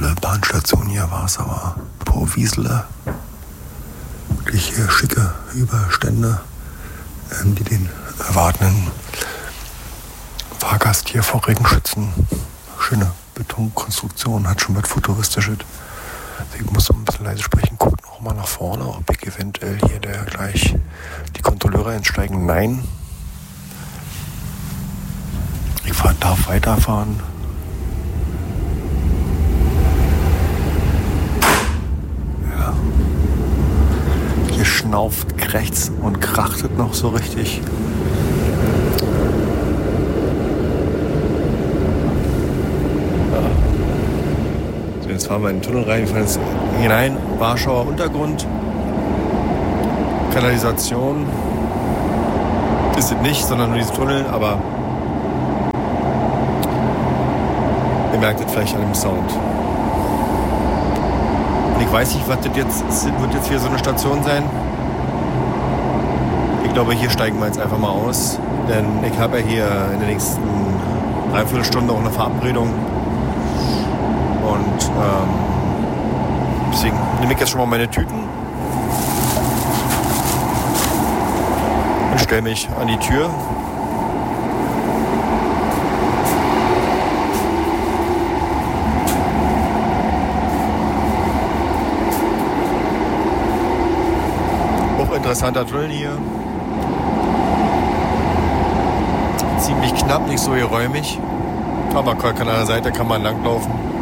tolle Bahnstation hier war es aber. Po Wiesele. Wirklich schicke Überstände, die den erwartenden Fahrgast hier vor Regen schützen. Schöne Betonkonstruktion, hat schon was Futuristisches. Ich muss ein bisschen leise sprechen, guckt noch mal nach vorne, ob ich eventuell hier gleich die Kontrolleure einsteigen. Nein. Ich darf weiterfahren. Ja. Hier schnauft, krächzt und krachtet noch so richtig. Jetzt fahren wir in den Tunnel rein, wir fahren jetzt hinein, Warschauer Untergrund, Kanalisation ist es nicht, sondern nur dieser Tunnel, aber ihr merkt es vielleicht an dem Sound. Und ich weiß nicht, was das jetzt wird jetzt hier so eine Station sein. Ich glaube, hier steigen wir jetzt einfach mal aus, denn ich habe ja hier in der nächsten Dreiviertelstunde auch eine Verabredung. Und deswegen nehme ich jetzt schon mal meine Tüten und stelle mich an die Tür. Hochinteressanter Tunnel hier. Ziemlich knapp, nicht so geräumig. Aber an der Seite kann man langlaufen.